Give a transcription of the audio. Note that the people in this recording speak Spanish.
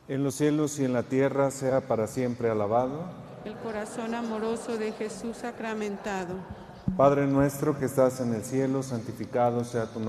en los cielos y en la tierra, sea para siempre alabado. El corazón amoroso de Jesús sacramentado. Padre nuestro que estás en el cielo, santificado sea tu nombre.